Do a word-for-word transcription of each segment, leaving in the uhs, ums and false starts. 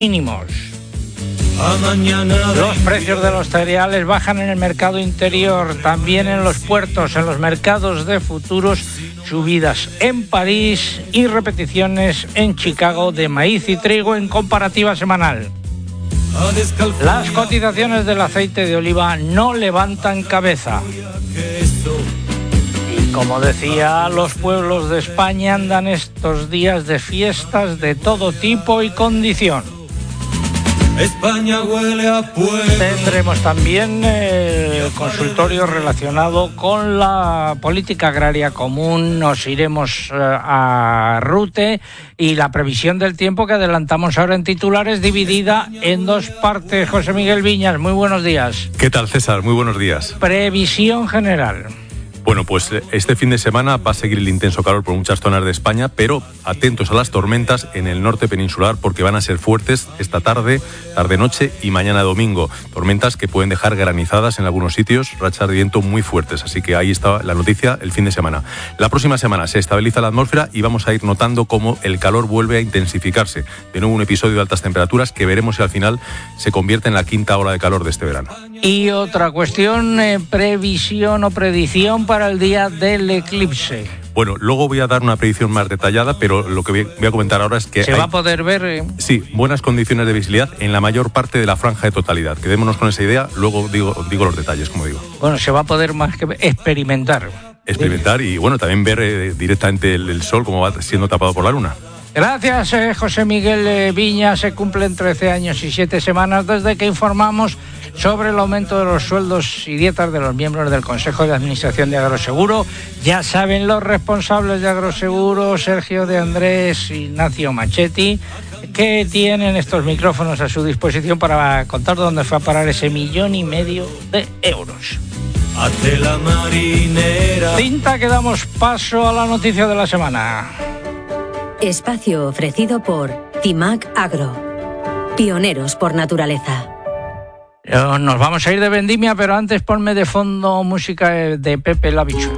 mínimos. Los precios de los cereales bajan en el mercado interior, también en los puertos, en los mercados de futuros, subidas en París y repeticiones en Chicago de maíz y trigo en comparativa semanal. Las cotizaciones del aceite de oliva no levantan cabeza. Y como decía, los pueblos de España andan estos días de fiestas de todo tipo y condición. España huele a pueblo. Tendremos también el consultorio relacionado con la política agraria común. Nos iremos a Rute y la previsión del tiempo que adelantamos ahora en titulares, dividida en dos partes. José Miguel Viñas, muy buenos días. ¿Qué tal, César? Muy buenos días. Previsión general. Bueno, pues este fin de semana va a seguir el intenso calor por muchas zonas de España, pero atentos a las tormentas en el norte peninsular porque van a ser fuertes esta tarde, tarde-noche y mañana domingo. Tormentas que pueden dejar granizadas en algunos sitios, rachas de viento muy fuertes. Así que ahí está la noticia el fin de semana. La próxima semana se estabiliza la atmósfera y vamos a ir notando cómo el calor vuelve a intensificarse. De nuevo un episodio de altas temperaturas que veremos si al final se convierte en la quinta ola de calor de este verano. Y otra cuestión, eh, previsión o predicción para el día del eclipse. Bueno, luego voy a dar una predicción más detallada, pero lo que voy a comentar ahora es que ¿Se hay, va a poder ver? Eh? Sí, buenas condiciones de visibilidad en la mayor parte de la franja de totalidad. Quedémonos con esa idea, luego digo, digo los detalles, como digo. Bueno, se va a poder más que experimentar. Experimentar y, bueno, también ver eh, directamente el, el sol como va siendo tapado por la luna. Gracias, eh, José Miguel eh, Viña. Se cumplen trece años y siete semanas desde que informamos sobre el aumento de los sueldos y dietas de los miembros del Consejo de Administración de Agroseguro. Ya saben los responsables de Agroseguro, Sergio de Andrés, Ignacio Machetti, que tienen estos micrófonos a su disposición para contar dónde fue a parar ese millón y medio de euros. Hazte la marinera. Cinta, que damos paso a la noticia de la semana. Espacio ofrecido por Timac Agro. Pioneros por naturaleza. Nos vamos a ir de vendimia, pero antes ponme de fondo música de Pepe la Bichuela.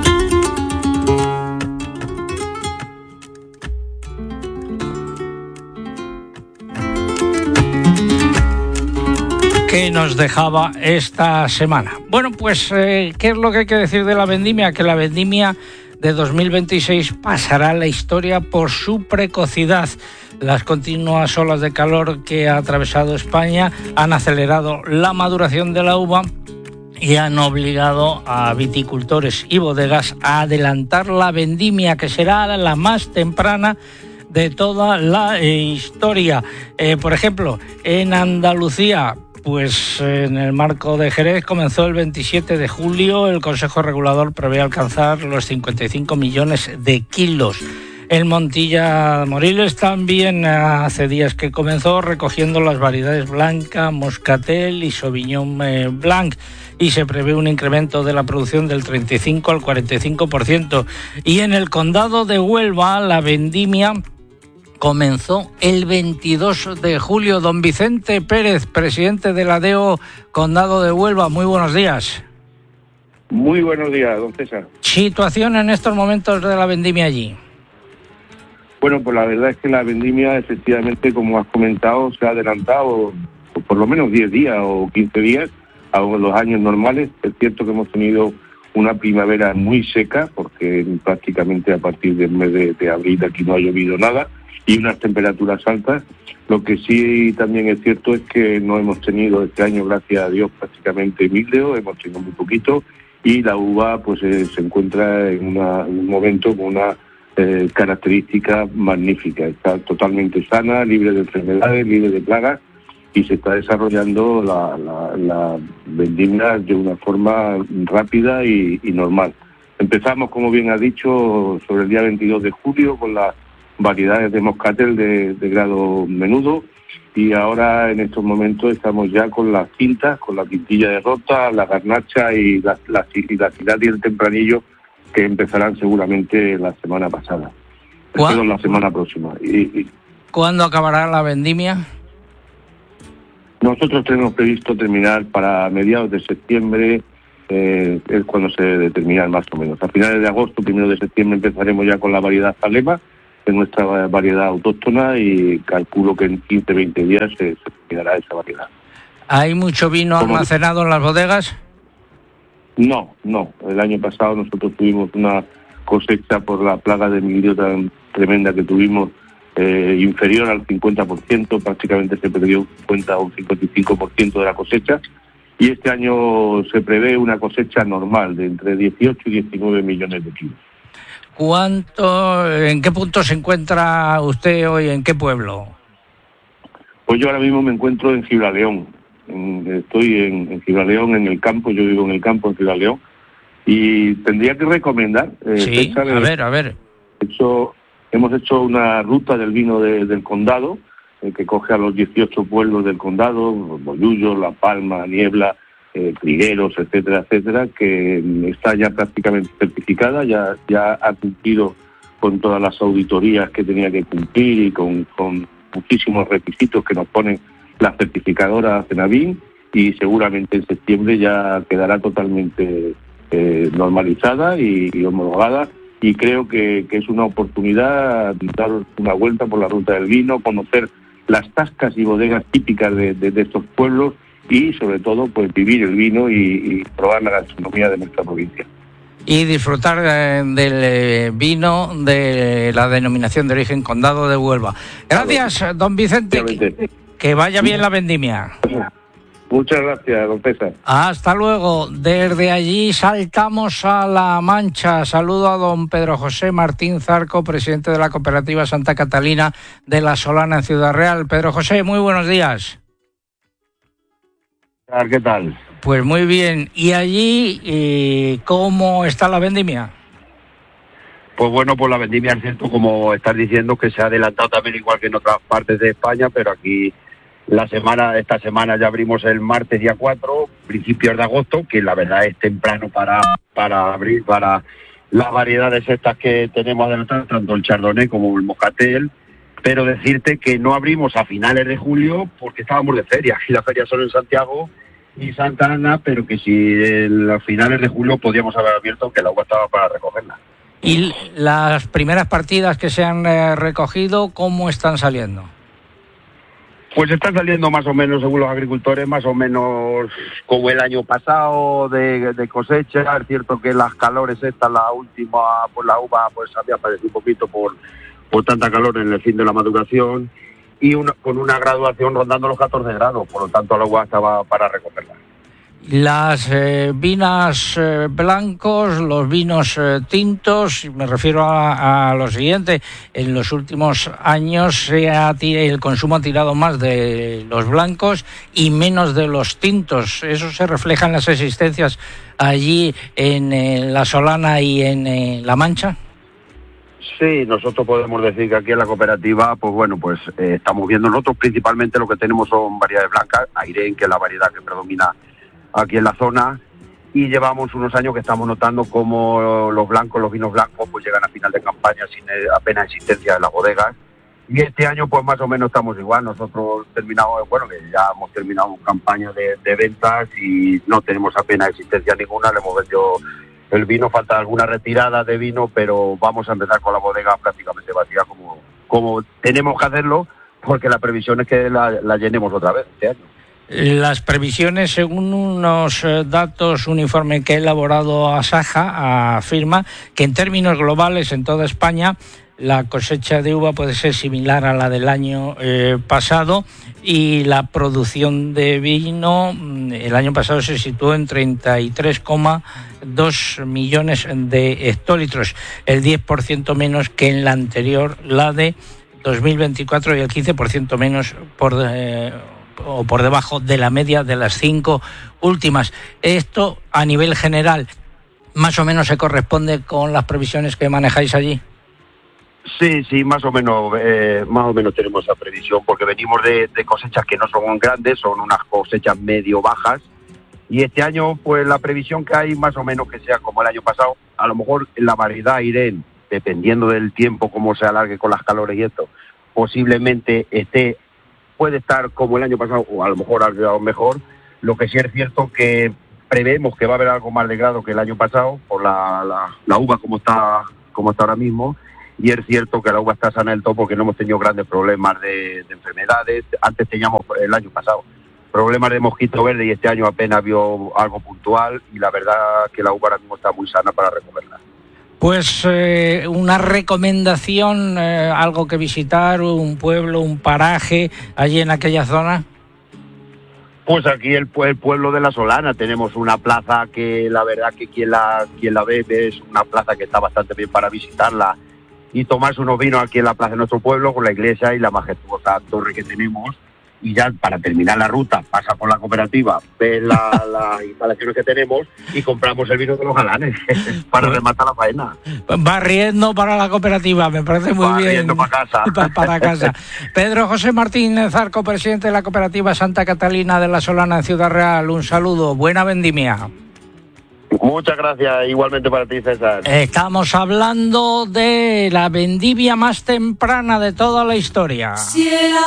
¿Qué nos dejaba esta semana? Bueno, pues, eh, ¿qué es lo que hay que decir de la vendimia? Que la vendimia de dos mil veintiséis pasará a la historia por su precocidad. Las continuas olas de calor que ha atravesado España han acelerado la maduración de la uva y han obligado a viticultores y bodegas a adelantar la vendimia, que será la más temprana de toda la eh, historia. Eh, por ejemplo, en Andalucía, pues en el marco de Jerez comenzó el veintisiete de julio. El Consejo Regulador prevé alcanzar los cincuenta y cinco millones de kilos. En Montilla Moriles también hace días que comenzó, recogiendo las variedades Blanca, Moscatel y Sauvignon Blanc, y se prevé un incremento de la producción del treinta y cinco al cuarenta y cinco por ciento. Y en el condado de Huelva la vendimia comenzó el veintidós de julio. Don Vicente Pérez, presidente de la D E O Condado de Huelva, muy buenos días. Muy buenos días, don César. Situación en estos momentos de la vendimia allí. Bueno, pues la verdad es que la vendimia, efectivamente, como has comentado, se ha adelantado por lo menos diez días o quince días a los años normales. Es cierto que hemos tenido una primavera muy seca, porque prácticamente a partir del mes de, de abril aquí no ha llovido nada, y unas temperaturas altas. Lo que sí también es cierto es que no hemos tenido este año, gracias a Dios, prácticamente míldeo, hemos tenido muy poquito, y la uva pues eh, se encuentra en, una, en un momento con una eh, característica magnífica. Está totalmente sana, libre de enfermedades, libre de plagas, y se está desarrollando la, la, la vendimia de una forma rápida y, y normal. Empezamos, como bien ha dicho, sobre el día veintidós de julio con las variedades de moscatel de, de grado menudo, y ahora en estos momentos estamos ya con las quintas, con la quintilla de rota, la garnacha y la, la, y la Ciudad y el tempranillo, que empezarán seguramente la semana pasada, espero la semana próxima. Y, y ¿Cuándo acabará la vendimia? Nosotros tenemos previsto terminar para mediados de septiembre, eh, es cuando se debe terminar más o menos. A finales de agosto, primero de septiembre, empezaremos ya con la variedad Zalema, de nuestra variedad autóctona y calculo que en quince a veinte días se, se quedará esa variedad. ¿Hay mucho vino almacenado en las bodegas? No, no. El año pasado nosotros tuvimos una cosecha por la plaga de mildio tan tremenda que tuvimos, eh, inferior al cincuenta por ciento, prácticamente se perdió un cincuenta o un cincuenta y cinco por ciento de la cosecha, y este año se prevé una cosecha normal de entre dieciocho y diecinueve millones de kilos. ¿Cuánto, en qué punto se encuentra usted hoy, en qué pueblo? Pues yo ahora mismo me encuentro en Gibraleón. Estoy en, en Gibraleón, en el campo, yo vivo en el campo en Gibraleón, y tendría que recomendar... Eh, sí, César, a ver, a ver. Hecho, hemos hecho una ruta del vino de, del condado, eh, que coge a los dieciocho pueblos del condado, Bollullo, La Palma, Niebla, eh, Trigueros, etcétera, etcétera, que está ya prácticamente certificada, ya, ya ha cumplido con todas las auditorías que tenía que cumplir y con, con muchísimos requisitos que nos ponen la certificadora Cenabin, y seguramente en septiembre ya quedará totalmente eh, normalizada y, y homologada, y creo que, que es una oportunidad dar una vuelta por la ruta del vino, conocer las tascas y bodegas típicas de, de, de estos pueblos y sobre todo pues vivir el vino y, y probar la gastronomía de nuestra provincia. Y disfrutar eh, del eh, vino de la denominación de origen Condado de Huelva. Gracias, don Vicente. Que, que vaya bien la vendimia. Muchas gracias, don César. Hasta luego. Desde allí saltamos a La Mancha. Saludo a don Pedro José Martín Zarco, presidente de la cooperativa Santa Catalina de La Solana en Ciudad Real. Pedro José, muy buenos días. ¿Qué tal? Pues muy bien. ¿Y allí eh, cómo está la vendimia? Pues bueno, pues la vendimia es cierto, como estás diciendo, que se ha adelantado también igual que en otras partes de España, pero aquí la semana, esta semana ya abrimos el martes día cuatro, principios de agosto, que la verdad es temprano para, para abrir, para las variedades estas que tenemos adelantadas, tanto el Chardonnay como el Moscatel, pero decirte que no abrimos a finales de julio porque estábamos de feria, y las ferias son en Santiago y Santa Ana, pero que si en los finales de julio podíamos haber abierto, aunque la uva estaba para recogerla. ¿Y las primeras partidas que se han eh, recogido, cómo están saliendo? Pues están saliendo más o menos, según los agricultores, más o menos como el año pasado de, de cosecha. Es cierto que las calores estas, la última, pues la uva pues había padecido un poquito por, por tanta calor en el fin de la maduración, y una, con una graduación rondando los catorce grados, por lo tanto la uva estaba para recogerla. Las eh, vinas eh, blancos, los vinos eh, tintos, me refiero a, a lo siguiente: en los últimos años se ha, el consumo ha tirado más de los blancos y menos de los tintos. ¿Eso se refleja en las existencias allí en eh, La Solana y en eh, La Mancha? Sí, nosotros podemos decir que aquí en la cooperativa, pues bueno, pues eh, estamos viendo nosotros principalmente lo que tenemos son variedades blancas, Airén, que es la variedad que predomina aquí en la zona, y llevamos unos años que estamos notando cómo los blancos, los vinos blancos, pues llegan a final de campaña sin apenas existencia de las bodegas, y este año pues más o menos estamos igual. Nosotros terminamos, bueno, que ya hemos terminado campaña de, de ventas y no tenemos apenas existencia ninguna, le hemos vendido el vino, falta alguna retirada de vino, pero vamos a empezar con la bodega prácticamente vacía como, como tenemos que hacerlo, porque la previsión es que la, la llenemos otra vez este año. Las previsiones, según unos datos, un informe que ha elaborado Asaja, afirma que en términos globales en toda España la cosecha de uva puede ser similar a la del año eh, pasado, y la producción de vino el año pasado se situó en treinta y tres coma dos millones de hectolitros, el diez por ciento menos que en la anterior, la de dos mil veinticuatro, y el quince por ciento menos por eh, o por debajo de la media de las cinco últimas. Esto a nivel general más o menos se corresponde con las previsiones que manejáis allí. Sí, sí, más o menos, eh, más o menos tenemos esa previsión, porque venimos de, de cosechas que no son grandes, son unas cosechas medio bajas, y este año pues la previsión que hay más o menos que sea como el año pasado. A lo mejor la variedad Airén, dependiendo del tiempo, cómo se alargue con las calores y esto, posiblemente esté puede estar como el año pasado o a lo mejor algo mejor. Lo que sí es cierto que prevemos que va a haber algo más de grado que el año pasado por la, la, la uva como está como está ahora mismo, y es cierto que la uva está sana del todo porque no hemos tenido grandes problemas de, de enfermedades. Antes teníamos, el año pasado, problemas de mosquito verde y este año apenas vio algo puntual y la verdad que la uva ahora mismo está muy sana para recogerla. Pues eh, una recomendación, eh, algo que visitar, un pueblo, un paraje allí en aquella zona. Pues aquí el, el pueblo de La Solana tenemos una plaza que la verdad que quien la quien la ve es una plaza que está bastante bien para visitarla y tomarse unos vinos aquí en la plaza de nuestro pueblo con la iglesia y la majestuosa torre que tenemos. Y ya para terminar la ruta pasa por la cooperativa, ves las la instalaciones que tenemos y compramos el vino de los galanes para rematar la faena. Barriendo para la cooperativa, me parece muy Barriendo bien. Barriendo para casa. Pa, para casa. Pedro José Martínez Zarco, presidente de la cooperativa Santa Catalina de La Solana en Ciudad Real, un saludo, buena vendimia. Muchas gracias, igualmente para ti, César. Estamos hablando de la vendimia más temprana de toda la historia.